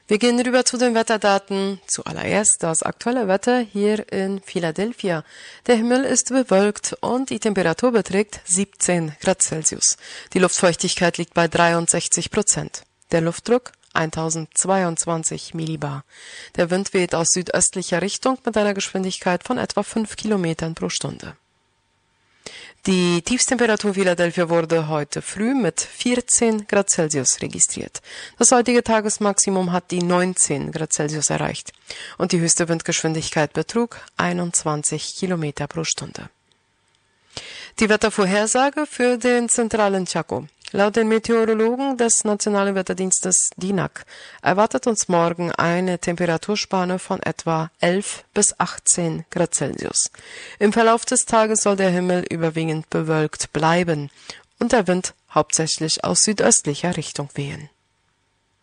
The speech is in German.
Wir gehen rüber zu den Wetterdaten. Zuallererst das aktuelle Wetter hier in Philadelphia. Der Himmel ist bewölkt und die Temperatur beträgt 17 Grad Celsius. Die Luftfeuchtigkeit liegt bei 63%. Der Luftdruck 1022 Millibar. Der Wind weht aus südöstlicher Richtung mit einer Geschwindigkeit von etwa 5 Kilometern pro Stunde. Die Tiefstemperatur Philadelphia wurde heute früh mit 14 Grad Celsius registriert. Das heutige Tagesmaximum hat die 19 Grad Celsius erreicht und die höchste Windgeschwindigkeit betrug 21 Kilometer pro Stunde. Die Wettervorhersage für den zentralen Chaco. Laut den Meteorologen des Nationalen Wetterdienstes DINAC erwartet uns morgen eine Temperaturspanne von etwa 11 bis 18 Grad Celsius. Im Verlauf des Tages soll der Himmel überwiegend bewölkt bleiben und der Wind hauptsächlich aus südöstlicher Richtung wehen.